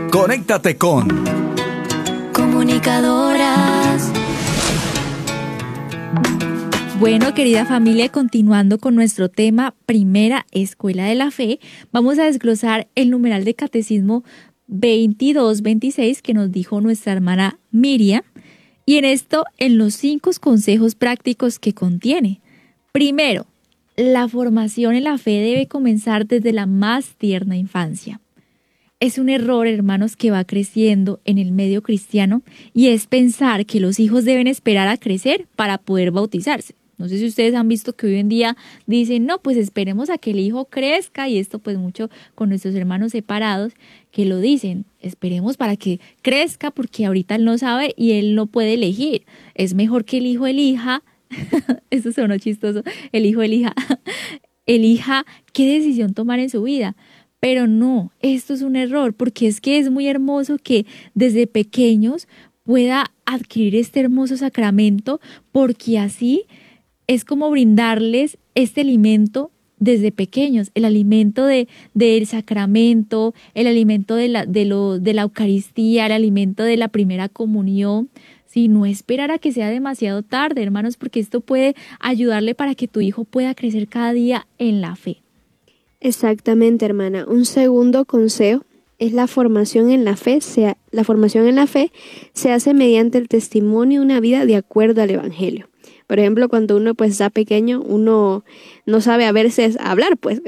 Conéctate con Comunicadoras. Bueno, querida familia, continuando con nuestro tema Primera Escuela de la Fe, vamos a desglosar el numeral de Catecismo 22-26 que nos dijo nuestra hermana Miriam, y en los 5 consejos prácticos que contiene. Primero, la formación en la fe debe comenzar desde la más tierna infancia. Es un error, hermanos, que va creciendo en el medio cristiano, y es pensar que los hijos deben esperar a crecer para poder bautizarse. No sé si ustedes han visto que hoy en día dicen, no, pues esperemos a que el hijo crezca, y esto pues mucho con nuestros hermanos separados que lo dicen, esperemos para que crezca porque ahorita él no sabe y él no puede elegir. Es mejor que el hijo elija, eso sonó chistoso, el hijo elija qué decisión tomar en su vida. Pero no, esto es un error, porque es que es muy hermoso que desde pequeños pueda adquirir este hermoso sacramento, porque así es como brindarles este alimento desde pequeños, el alimento del sacramento, el alimento de la Eucaristía, el alimento de la primera comunión. Sí, no esperar a que sea demasiado tarde, hermanos, porque esto puede ayudarle para que tu hijo pueda crecer cada día en la fe. Exactamente, hermana. Un segundo consejo es la formación en la fe. La formación en la fe se hace mediante el testimonio de una vida de acuerdo al Evangelio. Por ejemplo, cuando uno pues está pequeño, uno no sabe a veces hablar, pues.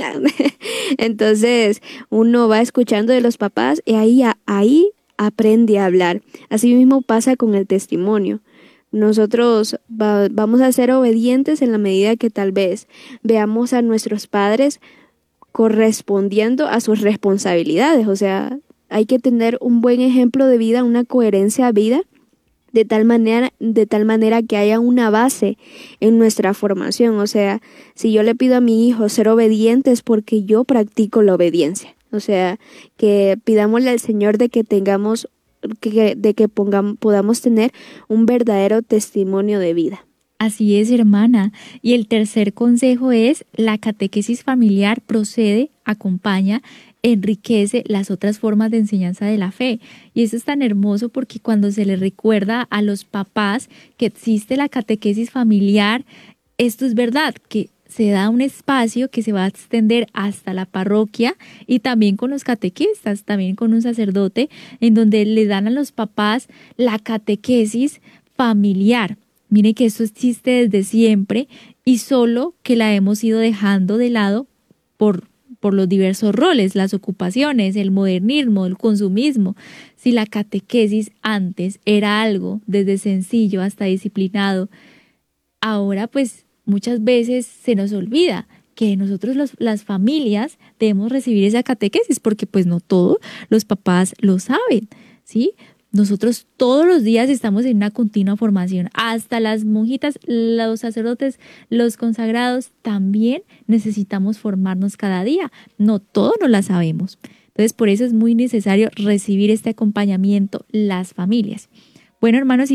Entonces, uno va escuchando de los papás y ahí aprende a hablar. Así mismo pasa con el testimonio. Nosotros vamos a ser obedientes en la medida que tal vez veamos a nuestros padres correspondiendo a sus responsabilidades. O sea, hay que tener un buen ejemplo de vida, una coherencia de vida, de tal manera que haya una base en nuestra formación. O sea, si yo le pido a mi hijo ser obediente es porque yo practico la obediencia. O sea, que pidámosle al Señor de que podamos tener un verdadero testimonio de vida. Así es, hermana. Y el tercer consejo es: la catequesis familiar procede, acompaña, enriquece las otras formas de enseñanza de la fe. Y eso es tan hermoso porque cuando se le recuerda a los papás que existe la catequesis familiar, esto es verdad, que se da un espacio que se va a extender hasta la parroquia, y también con los catequistas, también con un sacerdote, en donde le dan a los papás la catequesis familiar. Mire que esto existe desde siempre, y solo que la hemos ido dejando de lado por los diversos roles, las ocupaciones, el modernismo, el consumismo. Si la catequesis antes era algo desde sencillo hasta disciplinado, ahora pues muchas veces se nos olvida que nosotros las familias debemos recibir esa catequesis, porque pues no todos los papás lo saben, ¿sí? Nosotros todos los días estamos en una continua formación, hasta las monjitas, los sacerdotes, los consagrados, también necesitamos formarnos cada día. No todo no la sabemos. Entonces, por eso es muy necesario recibir este acompañamiento las familias. Bueno, hermanos,